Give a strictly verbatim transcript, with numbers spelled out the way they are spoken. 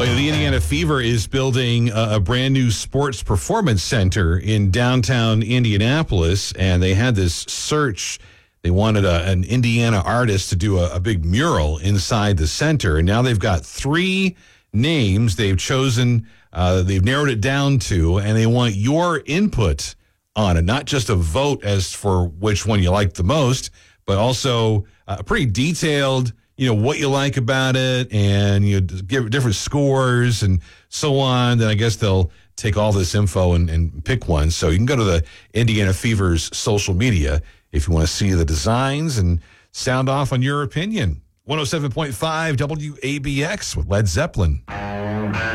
Well, the Indiana Fever is building a, a brand new sports performance center in downtown Indianapolis, and they had this search. They wanted a, an Indiana artist to do a, a big mural inside the center, and now they've got three names they've chosen. Uh, they've narrowed it down to, and they want your input on it, not just a vote as for which one you like the most, but also a pretty detailed, you know, what you like about it, and you give different scores and so on. Then I guess they'll take all this info and, and pick one. So you can go to the Indiana Fever's social media if you want to see the designs and sound off on your opinion. one oh seven point five W A B X with Led Zeppelin.